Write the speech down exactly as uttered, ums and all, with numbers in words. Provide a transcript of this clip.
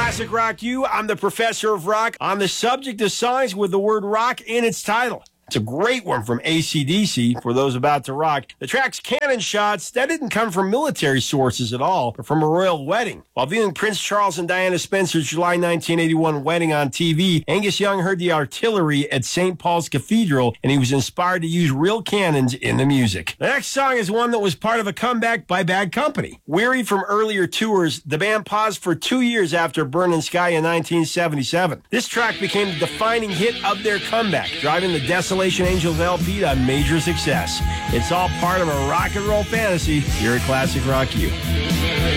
Classic Rock U. I'm the professor of rock on the subject of songs with the word rock in its title. It's a great one from A C D C for those about to rock. The track's Cannon Shots, that didn't come from military sources at all, but from a royal wedding. While viewing Prince Charles and Diana Spencer's July nineteen eighty-one wedding on T V, Angus Young heard the artillery at Saint Paul's Cathedral, and he was inspired to use real cannons in the music. The next song is one that was part of a comeback by Bad Company. Weary from earlier tours, the band paused for two years after Burnin' Sky in nineteen seventy-seven. This track became the defining hit of their comeback, driving the Desolation Angels L P to major success. It's all part of a rock and roll fantasy here at Classic Rock U.